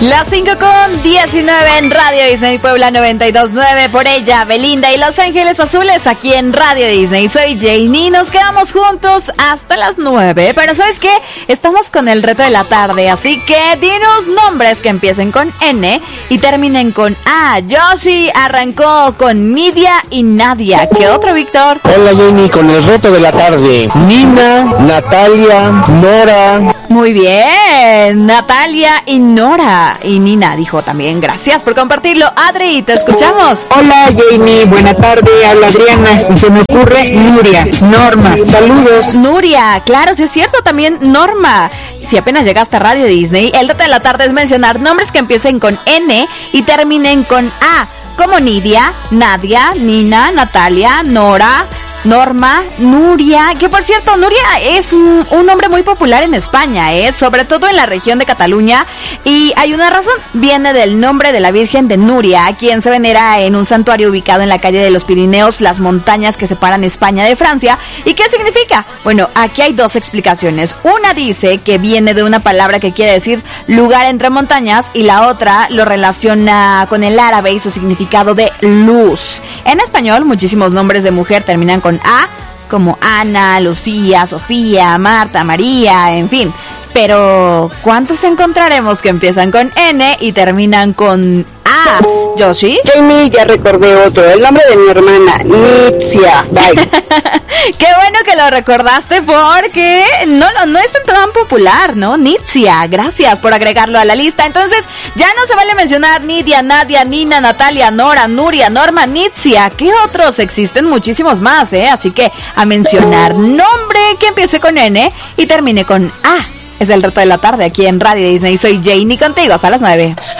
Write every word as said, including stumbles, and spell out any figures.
Las cinco con diecinueve en Radio Disney Puebla noventa y dos punto nueve, por ella, Belinda y Los Ángeles Azules aquí en Radio Disney. Soy Janie, nos quedamos juntos hasta las nueve, pero ¿sabes qué? Estamos con el reto de la tarde, así que dinos nombres que empiecen con N y terminen con A. Yoshi arrancó con Nidia y Nadia. ¿Qué otro, Víctor? Hola, Janie, con el reto de la tarde. Nina, Natalia, Nora. Muy bien, Natalia y Nora. Y Nina dijo también, gracias por compartirlo. Adri, te escuchamos. Hola, Janie, buena tarde, habla Adriana. Y se me ocurre Nuria, Norma, saludos. Nuria, claro, sí es cierto, también Norma. Si apenas llegaste a Radio Disney, el reto de la tarde es mencionar nombres que empiecen con N y terminen con A, como Nidia, Nadia, Nina, Natalia, Nora, Norma, Nuria, que por cierto, Nuria es un, un nombre muy popular en España, ¿eh? Sobre todo en la región de Cataluña, y hay una razón, viene del nombre de la Virgen de Nuria, quien se venera en un santuario ubicado en la calle de los Pirineos, las montañas que separan España de Francia. ¿Y qué significa? Bueno, aquí hay dos explicaciones. Una dice que viene de una palabra que quiere decir lugar entre montañas, y la otra lo relaciona con el árabe y su significado de luz. En español, muchísimos nombres de mujer terminan con A, como Ana, Lucía, Sofía, Marta, María, en fin. Pero, ¿cuántos encontraremos que empiezan con N y terminan con A? ¿Yoshi? Janie, ya recordé otro, el nombre de mi hermana, Nitzia. Bye. Qué bueno que lo recordaste porque no, no, no es tan popular, ¿no? Nitzia, gracias por agregarlo a la lista. Entonces, ya no se vale mencionar Nidia, Nadia, Nina, Natalia, Nora, Nuria, Norma, Nitzia. ¿Qué otros? Existen muchísimos más, ¿eh? Así que a mencionar nombre que empiece con N y termine con A. Es el reto de la tarde aquí en Radio Disney. Soy Janie contigo hasta las nueve.